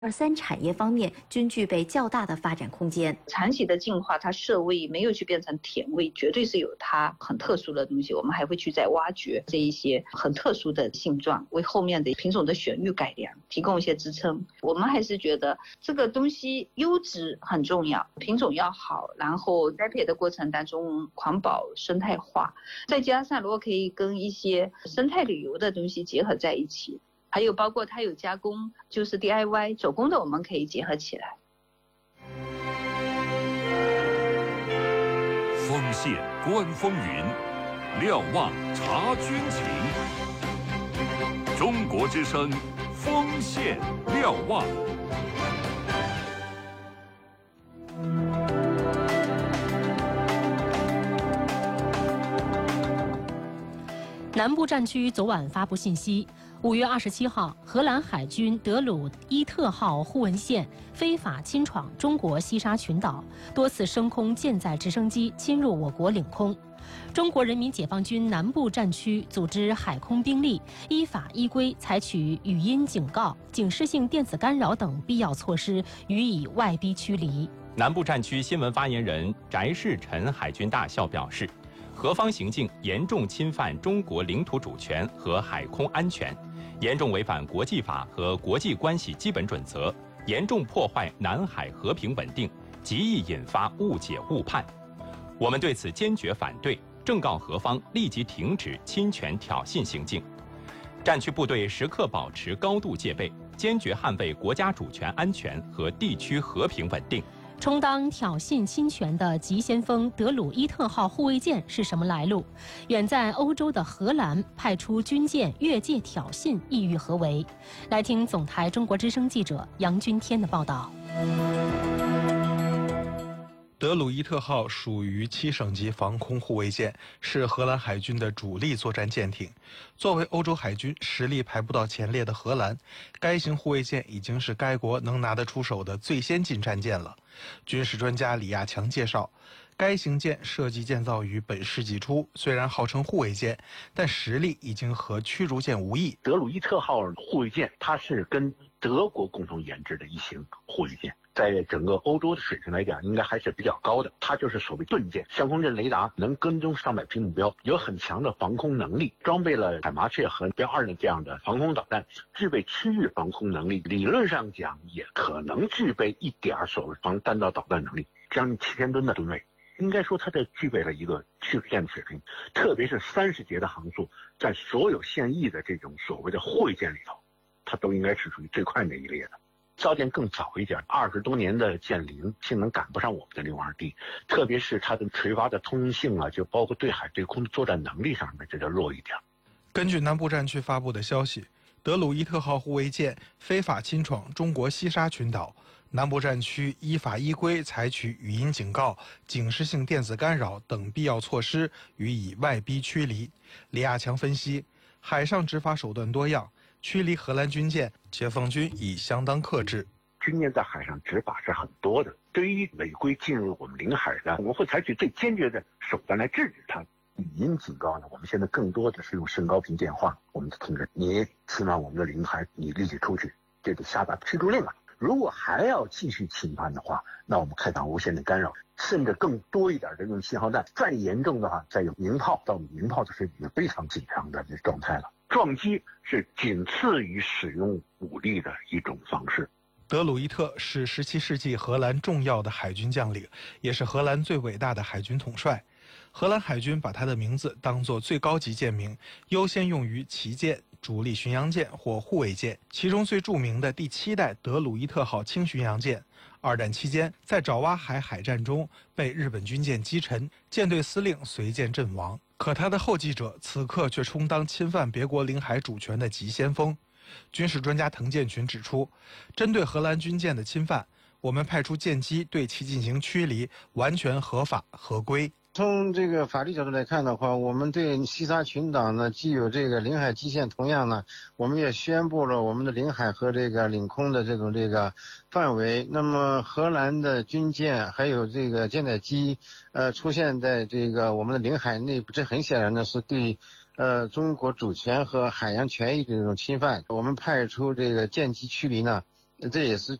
3产业方面均具备较大的发展空间。 残疾的进化，它摄位没有去变成舔位，绝对是有它很特殊的东西。我们还会去再挖掘这一些很特殊的性状，为后面的品种的选育改良提供一些支撑。我们还是觉得这个东西优质很重要，品种要好，然后栽培的过程当中环保生态化，再加上如果可以跟一些生态旅游的东西结合在一起。还有包括它有加工，就是 DIY 手工的，我们可以结合起来。 锋线观风云，瞭望察军情。中国之声，锋线瞭望。 南部战区昨晚发布信息，5月27号，荷兰海军德鲁伊特号护卫舰非法侵闯中国西沙群岛，多次升空舰载直升机侵入我国领空。中国人民解放军南部战区组织海空兵力依法依规采取语音警告、警示性电子干扰等必要措施，予以外逼驱离。 南部战区新闻发言人翟世臣海军大校表示，何方行径严重侵犯中国领土主权和海空安全，严重违反国际法和国际关系基本准则，严重破坏南海和平稳定，极易引发误解误判。我们对此坚决反对，正告何方立即停止侵权挑衅行径。战区部队时刻保持高度戒备，坚决捍卫国家主权安全和地区和平稳定。 充当挑衅侵权的急先锋德鲁伊特号护卫舰是什么来路？远在欧洲的荷兰派出军舰越界挑衅，意欲何为？来听总台中国之声记者杨君天的报道。 德鲁伊特号属于7省级防空护卫舰，是荷兰海军的主力作战舰艇。作为欧洲海军实力排不到前列的荷兰，该型护卫舰已经是该国能拿得出手的最先进战舰了。军事专家李亚强介绍，该型舰设计建造于本世纪初，虽然号称护卫舰，但实力已经和驱逐舰无异。 德鲁伊特号护卫舰，它是跟德国共同研制的一型护卫舰，在整个欧洲的水平来讲，应该还是比较高的。它就是所谓盾舰，相控阵雷达能跟踪上百批目标，有很强的防空能力，装备了海麻雀和标2的这样的防空导弹，具备区域防空能力。理论上讲，也可能具备一点所谓防弹道导弹能力，将近7000吨的吨位。应该说，它这具备了一个驱逐舰的水平，特别是30节的航速，在所有现役的这种所谓的护卫舰里头，它都应该是属于最快那一列的。造舰更早一点，20多年的舰龄性能赶不上我们的6.2D，特别是它的垂发的通用性啊，就包括对海对空的作战能力上面，这就弱一点。 根据南部战区发布的消息，德鲁伊特号护卫舰非法侵闯中国西沙群岛，南部战区依法依规采取语音警告、警示性电子干扰等必要措施，予以外逼驱离。李亚强分析，海上执法手段多样，驱离荷兰军舰，解放军已相当克制。 军舰在海上执法是很多的，对于违规进入我们领海的，我们会采取最坚决的手段来制止它。语音警告呢，我们现在更多的是用声高频电话，我们的同志，你侵犯我们的领海，你立即出去，这得下达驱逐令了。如果还要继续侵犯的话，那我们开膛无限的干扰，甚至更多一点的用信号弹，再严重的话，再有鸣炮，到鸣炮的是已经非常紧张的状态了。撞击是仅次于使用武力的一种方式。 德鲁伊特是17世纪荷兰重要的海军将领，也是荷兰最伟大的海军统帅。荷兰海军把他的名字当作最高级舰名，优先用于旗舰、主力巡洋舰或护卫舰。其中最著名的第7代德鲁伊特号轻巡洋舰，二战期间在爪哇海海战中被日本军舰击沉，舰队司令随舰阵亡。可他的后继者此刻却充当侵犯别国领海主权的急先锋。军事专家滕建群指出，针对荷兰军舰的侵犯，我们派出舰机对其进行驱离，完全合法合规。 从这个法律角度来看的话，我们对西沙群岛呢既有这个领海基线，同样呢，我们也宣布了我们的领海和这个领空的这个范围。那么荷兰的军舰还有这个舰载机，出现在这个我们的领海内部，这很显然呢是对中国主权和海洋权益的这种侵犯。我们派出这个舰机驱离呢， 这也是